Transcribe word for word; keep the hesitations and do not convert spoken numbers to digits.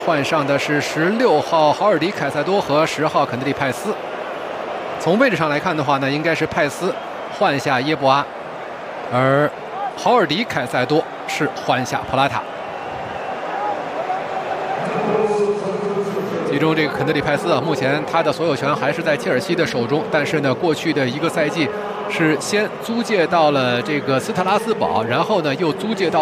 换上的是十六号豪尔迪凯塞多和十号肯德里派斯。从位置上来看的话呢，应该是派斯换下耶布阿，而豪尔迪凯塞多是换下普拉塔。其中这个肯德里派斯啊，目前他的所有权还是在切尔西的手中，但是呢，过去的一个赛季是先租借到了这个斯特拉斯堡，然后呢又租借到